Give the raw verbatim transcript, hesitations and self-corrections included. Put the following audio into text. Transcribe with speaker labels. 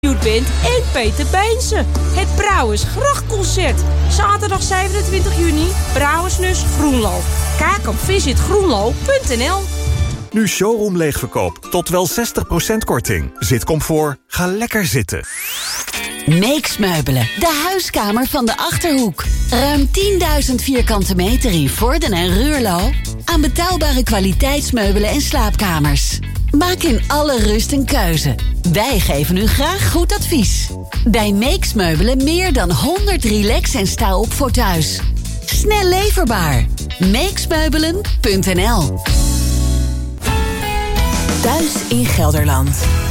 Speaker 1: Band en Peter Beense. Het Brouwersgrachtconcert. Zaterdag zevenentwintig juni, Brouwersnus Groenlo. Kijk op visit groenlo punt n l.
Speaker 2: Nu showroom leegverkoop. Tot wel zestig procent korting. Zitcomfort. Ga lekker zitten.
Speaker 3: Meeks Meubelen. De huiskamer van de Achterhoek. Ruim tienduizend vierkante meter in Vorden en Ruurlo. Aan betaalbare kwaliteitsmeubelen en slaapkamers. Maak in alle rust een keuze. Wij geven u graag goed advies. Bij Meeks Meubelen meer dan honderd relax- en sta-op voor thuis. Snel leverbaar. meeksmeubelen punt n l.
Speaker 4: Thuis in Gelderland.